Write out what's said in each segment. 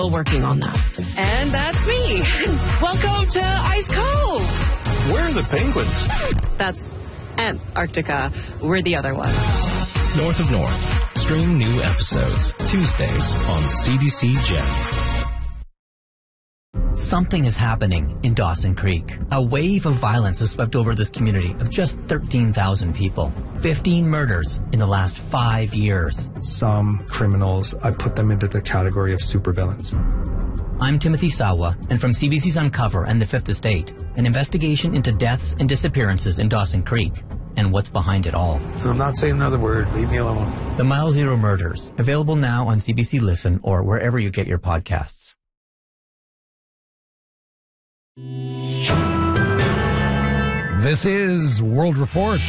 Working on that. And that's me. Welcome to Ice Cove. Where are the penguins? That's Antarctica. We're the other one. North of North. Stream new episodes Tuesdays on CBC Gem. Something is happening in Dawson Creek. A wave of violence has swept over this community of just 13,000 people. 15 murders in the last 5 years. Some criminals, I put them into the category of supervillains. I'm Timothy Sawa, and from CBC's Uncover and The Fifth Estate, an investigation into deaths and disappearances in Dawson Creek and what's behind it all. I'm not saying another word. Leave me alone. The Mile Zero Murders, available now on CBC Listen or wherever you get your podcasts. This is World Report.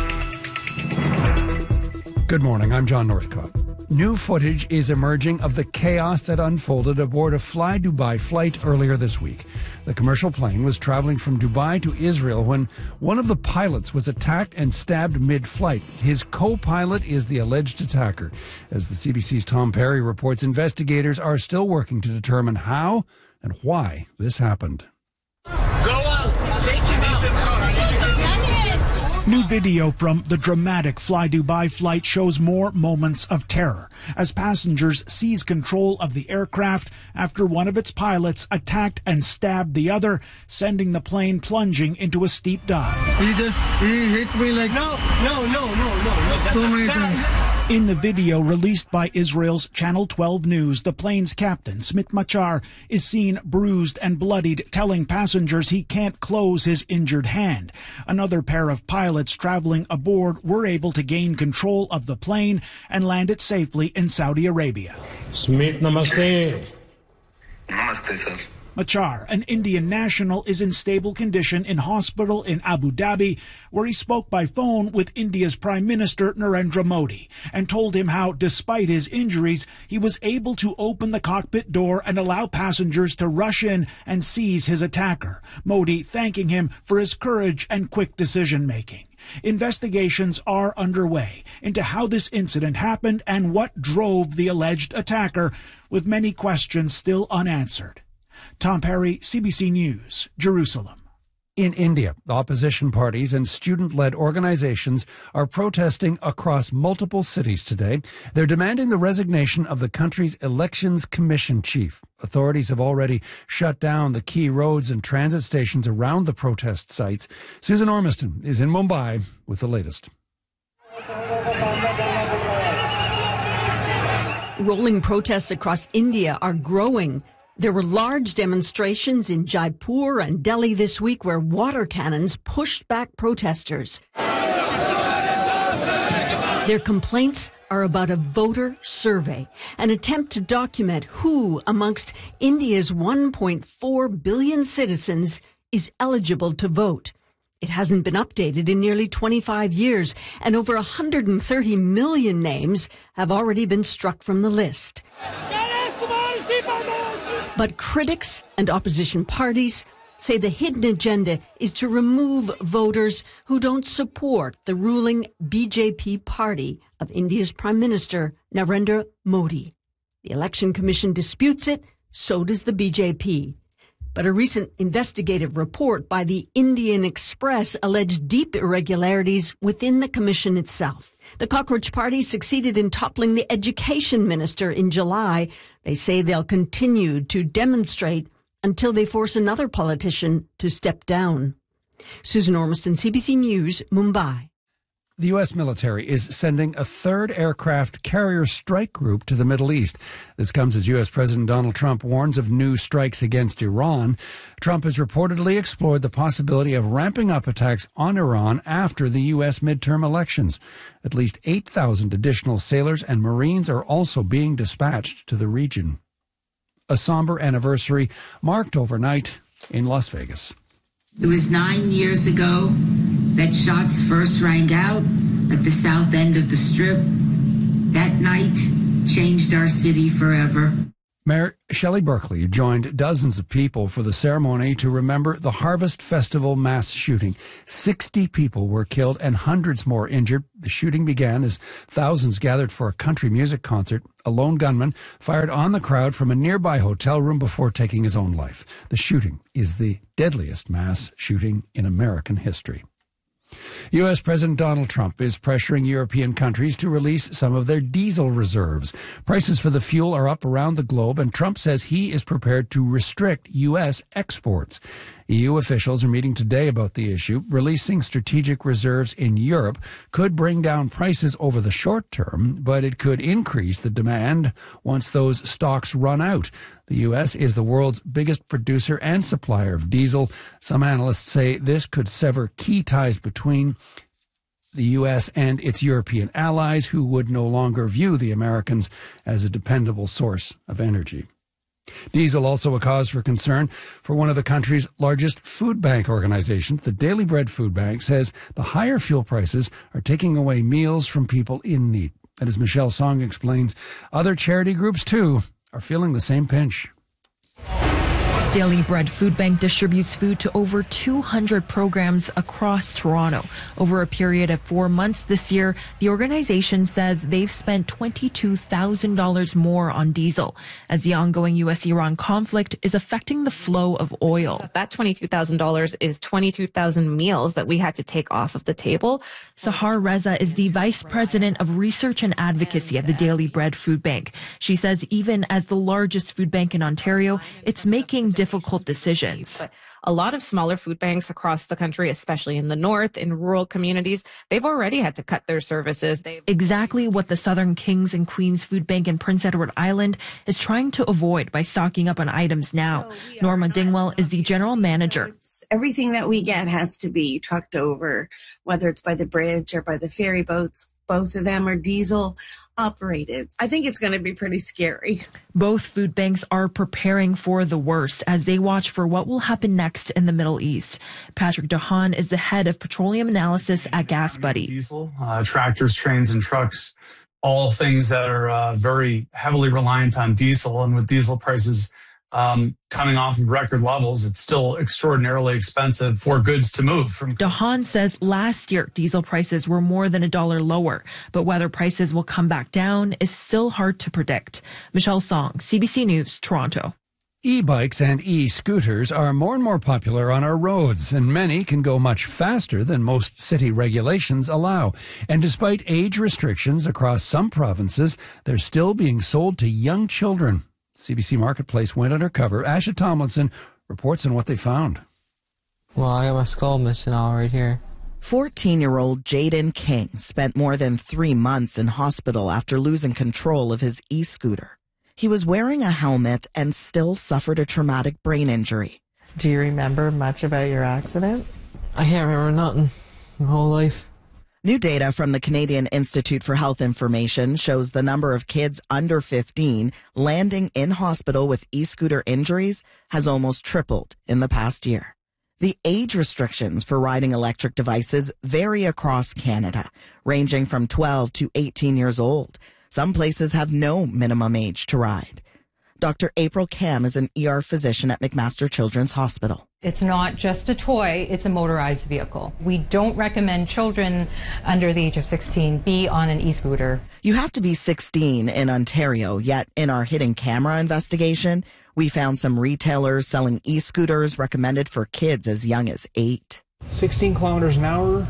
Good morning, I'm John Northcott. New footage is emerging of the chaos that unfolded aboard a Fly Dubai flight earlier this week. The commercial plane was traveling from Dubai to Israel when one of the pilots was attacked and stabbed mid-flight. His co-pilot is the alleged attacker. As the CBC's Tom Perry reports, investigators are still working to determine how and why this happened. New video from the dramatic Fly Dubai flight shows more moments of terror as passengers seize control of the aircraft after one of its pilots attacked and stabbed the other, sending the plane plunging into a steep dive. He hit me like, no. So many times. In the video released by Israel's Channel 12 News, the plane's captain, Smit Machar, is seen bruised and bloodied, telling passengers he can't close his injured hand. Another pair of pilots traveling aboard were able to gain control of the plane and land it safely in Saudi Arabia. Smit, namaste. Namaste, sir. Machar, an Indian national, is in stable condition in hospital in Abu Dhabi, where he spoke by phone with India's Prime Minister Narendra Modi and told him how, despite his injuries, he was able to open the cockpit door and allow passengers to rush in and seize his attacker. Modi thanking him for his courage and quick decision-making. Investigations are underway into how this incident happened and what drove the alleged attacker, with many questions still unanswered. Tom Perry, CBC News, Jerusalem. In India, opposition parties and student-led organizations are protesting across multiple cities today. They're demanding the resignation of the country's Elections Commission chief. Authorities have already shut down the key roads and transit stations around the protest sites. Susan Ormiston is in Mumbai with the latest. Rolling protests across India are growing. There were large demonstrations in Jaipur and Delhi this week where water cannons pushed back protesters. Their complaints are about a voter survey, an attempt to document who amongst India's 1.4 billion citizens is eligible to vote. It hasn't been updated in nearly 25 years, and over 130 million names have already been struck from the list. But critics and opposition parties say the hidden agenda is to remove voters who don't support the ruling BJP party of India's Prime Minister Narendra Modi. The Election Commission disputes it, so does the BJP. But a recent investigative report by the Indian Express alleged deep irregularities within the commission itself. The Cockroach Party succeeded in toppling the education minister in July. They say they'll continue to demonstrate until they force another politician to step down. Susan Ormiston, CBC News, Mumbai. The U.S. military is sending a third aircraft carrier strike group to the Middle East. This comes as U.S. President Donald Trump warns of new strikes against Iran. Trump has reportedly explored the possibility of ramping up attacks on Iran after the U.S. midterm elections. At least 8,000 additional sailors and Marines are also being dispatched to the region. A somber anniversary marked overnight in Las Vegas. It was 9 years ago that shots first rang out at the south end of the Strip. That night changed our city forever. Mayor Shelley Berkeley joined dozens of people for the ceremony to remember the Harvest Festival mass shooting. 60 people were killed and hundreds more injured. The shooting began as thousands gathered for a country music concert. A lone gunman fired on the crowd from a nearby hotel room before taking his own life. The shooting is the deadliest mass shooting in American history. U.S. President Donald Trump is pressuring European countries to release some of their diesel reserves. Prices for the fuel are up around the globe, and Trump says he is prepared to restrict U.S. exports. EU officials are meeting today about the issue. Releasing strategic reserves in Europe could bring down prices over the short term, but it could increase the demand once those stocks run out. The U.S. is the world's biggest producer and supplier of diesel. Some analysts say this could sever key ties between the U.S. and its European allies, who would no longer view the Americans as a dependable source of energy. Diesel also a cause for concern for one of the country's largest food bank organizations. The Daily Bread Food Bank says the higher fuel prices are taking away meals from people in need. And as Michelle Song explains, other charity groups, too, are feeling the same pinch. Daily Bread Food Bank distributes food to over 200 programs across Toronto. Over a period of 4 months this year, the organization says they've spent $22,000 more on diesel as the ongoing U.S.-Iran conflict is affecting the flow of oil. That $22,000 is 22,000 meals that we had to take off of the table. Sahar Reza is the Vice President of Research and Advocacy at the Daily Bread Food Bank. She says even as the largest food bank in Ontario, it's making difficult decisions. But a lot of smaller food banks across the country, especially in the north, in rural communities, they've already had to cut their services. Exactly what the Southern Kings and Queens Food Bank in Prince Edward Island is trying to avoid by stocking up on items now. Norma Dingwell is the general manager. Everything that we get has to be trucked over, whether it's by the bridge or by the ferry boats. Both of them are diesel operated. I think it's going to be pretty scary. Both food banks are preparing for the worst as they watch for what will happen next in the Middle East. Patrick DeHaan is the head of petroleum analysis at GasBuddy. Diesel, tractors, trains, and trucks, all things that are very heavily reliant on diesel. And with diesel prices coming off of record levels, it's still extraordinarily expensive for goods to move. DeHaan says last year diesel prices were more than $1 lower, but whether prices will come back down is still hard to predict. Michelle Song, CBC News, Toronto. E-bikes and e-scooters are more and more popular on our roads, and many can go much faster than most city regulations allow. And despite age restrictions across some provinces, they're still being sold to young children. CBC Marketplace went undercover. Asha Tomlinson reports on what they found. Well, I got my skull missing all right here. 14-year-old Jaden King spent more than 3 months in hospital after losing control of his e-scooter. He was wearing a helmet and still suffered a traumatic brain injury. Do you remember much about your accident? I can't remember nothing my whole life. New data from the Canadian Institute for Health Information shows the number of kids under 15 landing in hospital with e-scooter injuries has almost tripled in the past year. The age restrictions for riding electric devices vary across Canada, ranging from 12 to 18 years old. Some places have no minimum age to ride. Dr. April Cam is an ER physician at McMaster Children's Hospital. It's not just a toy, it's a motorized vehicle. We don't recommend children under the age of 16 be on an e-scooter. You have to be 16 in Ontario, yet in our hidden camera investigation, we found some retailers selling e-scooters recommended for kids as young as 8. 16 kilometers an hour,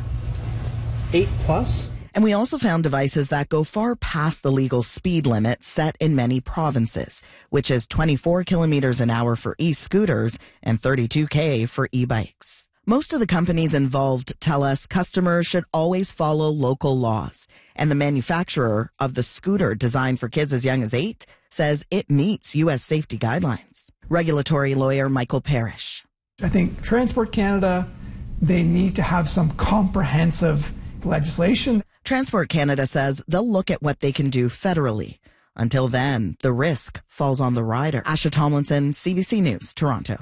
8 plus. And we also found devices that go far past the legal speed limit set in many provinces, which is 24 kilometers an hour for e-scooters and 32K for e-bikes. Most of the companies involved tell us customers should always follow local laws. And the manufacturer of the scooter designed for kids as young as 8 says it meets U.S. safety guidelines. Regulatory lawyer Michael Parrish. I think Transport Canada, they need to have some comprehensive legislation. Transport Canada says they'll look at what they can do federally. Until then, the risk falls on the rider. Asha Tomlinson, CBC News, Toronto.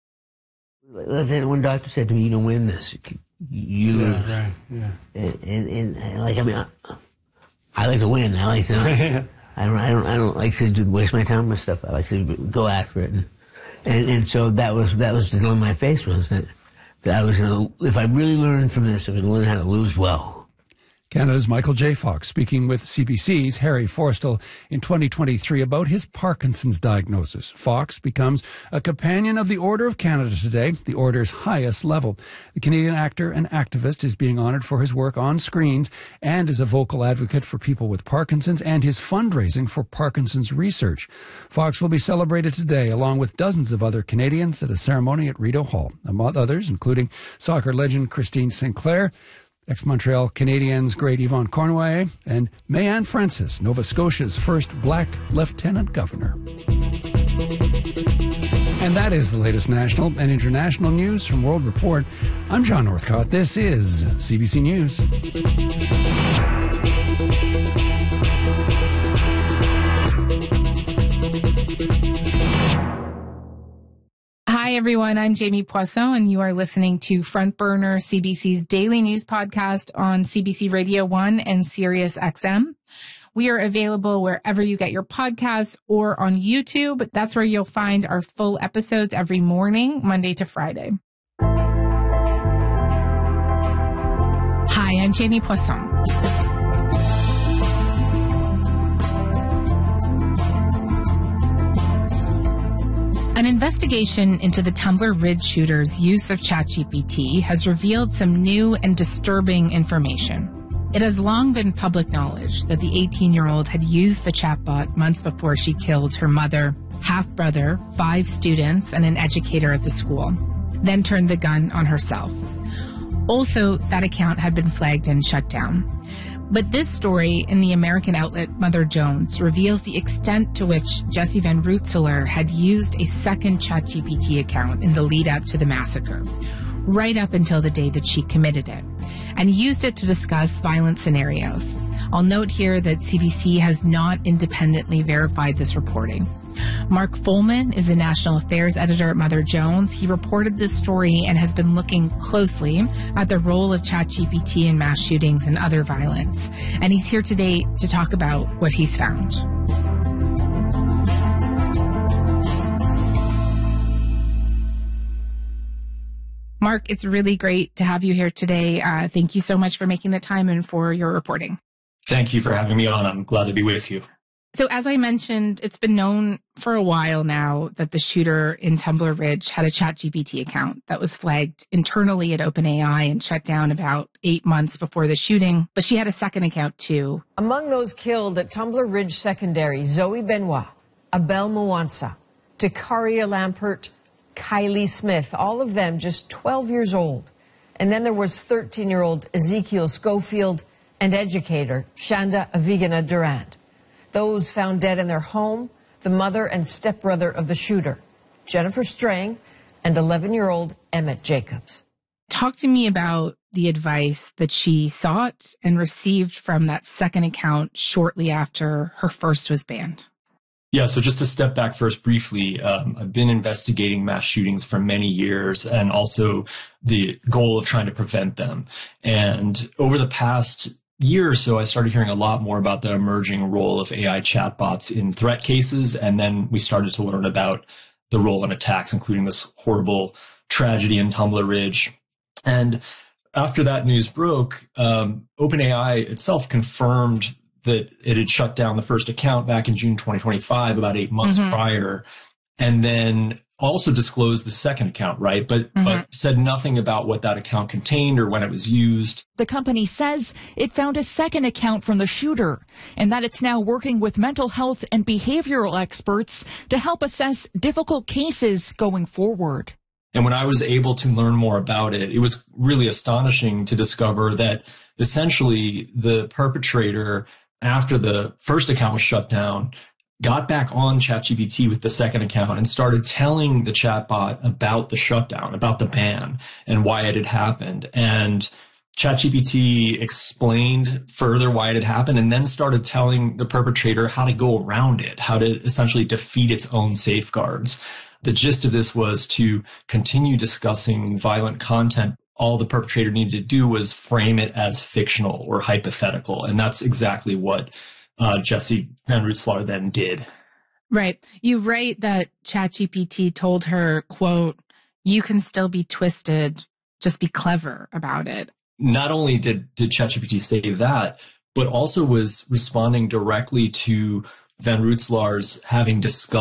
One doctor said to me, "You don't win this, you lose." Right, yeah. And like, I mean, I like to win. I like to. I don't like to waste my time with stuff. I like to go after it. And so that was the dilemma I faced, was that I was going to, if I really learned from this, I was going to learn how to lose well. Canada's Michael J. Fox speaking with CBC's Harry Forstall in 2023 about his Parkinson's diagnosis. Fox becomes a companion of the Order of Canada today, the Order's highest level. The Canadian actor and activist is being honoured for his work on screens and is a vocal advocate for people with Parkinson's and his fundraising for Parkinson's research. Fox will be celebrated today along with dozens of other Canadians at a ceremony at Rideau Hall, among others including soccer legend Christine Sinclair, ex-Montreal Canadiens great Yvonne Cornway, and Mayanne Francis, Nova Scotia's first black lieutenant governor. And that is the latest national and international news from World Report. I'm John Northcott. This is CBC News. Hi, everyone. I'm Jamie Poisson, and you are listening to Front Burner, CBC's daily news podcast on CBC Radio 1 and Sirius XM. We are available wherever you get your podcasts or on YouTube. That's where you'll find our full episodes every morning, Monday to Friday. Hi, I'm Jamie Poisson. An investigation into the Tumbler Ridge shooter's use of ChatGPT has revealed some new and disturbing information. It has long been public knowledge that the 18-year-old had used the chatbot months before she killed her mother, half-brother, 5 students, and an educator at the school, then turned the gun on herself. Also, that account had been flagged and shut down. But this story in the American outlet Mother Jones reveals the extent to which Jesse Van Rootselaar had used a second ChatGPT account in the lead-up to the massacre, right up until the day that she committed it, and used it to discuss violent scenarios. I'll note here that CBC has not independently verified this reporting. Mark Folman is the national affairs editor at Mother Jones. He reported this story and has been looking closely at the role of ChatGPT in mass shootings and other violence. And he's here today to talk about what he's found. Mark, it's really great to have you here today. Thank you so much for making the time and for your reporting. Thank you for having me on. I'm glad to be with you. So as I mentioned, it's been known for a while now that the shooter in Tumbler Ridge had a ChatGPT account that was flagged internally at OpenAI and shut down about 8 months before the shooting. But she had a second account, too. Among those killed at Tumbler Ridge Secondary, Zoe Benoit, Abel Mwansa, Takaria Lampert, Kylie Smith, all of them just 12 years old. And then there was 13-year-old Ezekiel Schofield and educator Shanda Avigana Durand. Those found dead in their home, the mother and stepbrother of the shooter, Jennifer Strang, and 11-year-old Emmett Jacobs. Talk to me about the advice that she sought and received from that second account shortly after her first was banned. Yeah, so just to step back first briefly, I've been investigating mass shootings for many years and also the goal of trying to prevent them. And over the past year or so, I started hearing a lot more about the emerging role of AI chatbots in threat cases. And then we started to learn about the role in attacks, including this horrible tragedy in Tumbler Ridge. And after that news broke, OpenAI itself confirmed that it had shut down the first account back in June 2025, about 8 months prior, and then also disclosed the second account, right? But said nothing about what that account contained or when it was used. The company says it found a second account from the shooter and that it's now working with mental health and behavioral experts to help assess difficult cases going forward. And when I was able to learn more about it, it was really astonishing to discover that essentially the perpetrator, after the first account was shut down, got back on ChatGPT with the second account and started telling the chatbot about the shutdown, about the ban, and why it had happened. And ChatGPT explained further why it had happened and then started telling the perpetrator how to go around it, how to essentially defeat its own safeguards. The gist of this was to continue discussing violent content. All the perpetrator needed to do was frame it as fictional or hypothetical. And that's exactly what Jesse Van Rootselaar then did. Right. You write that ChatGPT told her, quote, "You can still be twisted, just be clever about it." Not only did ChatGPT say that, but also was responding directly to Van Rootselaar's having discussed